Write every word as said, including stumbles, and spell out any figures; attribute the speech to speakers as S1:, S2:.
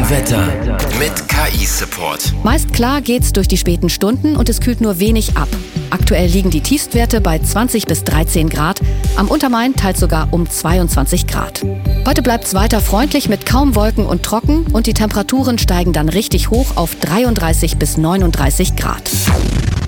S1: Wetter mit K I-Support.
S2: Meist klar geht's durch die späten Stunden und es kühlt nur wenig ab. Aktuell liegen die Tiefstwerte bei zwanzig bis dreizehn Grad, am Untermain teils sogar um zweiundzwanzig Grad. Heute bleibt's weiter freundlich mit kaum Wolken und trocken und die Temperaturen steigen dann richtig hoch auf dreiunddreißig bis neununddreißig Grad.